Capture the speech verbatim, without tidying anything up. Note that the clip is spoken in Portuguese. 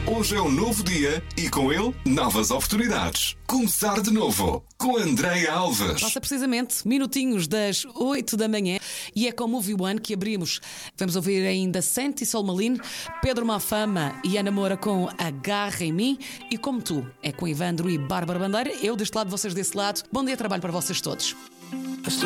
Hoje é um novo dia e com ele novas oportunidades. Começar de novo com Andréia Alves. Passa precisamente minutinhos das oito da manhã e é com Movie One que abrimos. Vamos ouvir ainda Santi Solmalin, Pedro Mafama e Ana Moura com Agarra em Mim e Como Tu, é com Ivandro e Bárbara Bandeira. Eu deste lado, vocês desse lado. Bom dia de trabalho para vocês todos.